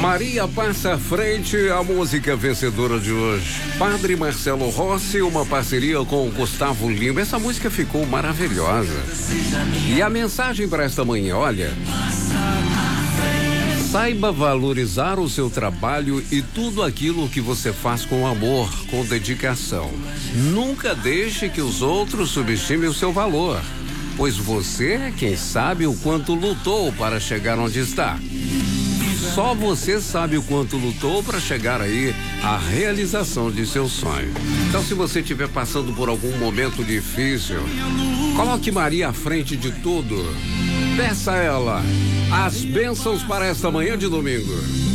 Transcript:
Maria passa à frente, a música vencedora de hoje. Padre Marcelo Rossi, uma parceria com o Gustavo Lima. Essa música ficou maravilhosa. E a mensagem para esta manhã, olha. Saiba valorizar o seu trabalho e tudo aquilo que você faz com amor, com dedicação. Nunca deixe que os outros subestimem o seu valor, pois você é quem sabe o quanto lutou para chegar onde está. Só você sabe o quanto lutou para chegar aí à realização de seu sonho. Então, se você estiver passando por algum momento difícil, coloque Maria à frente de tudo. Peça a ela as bênçãos para esta manhã de domingo.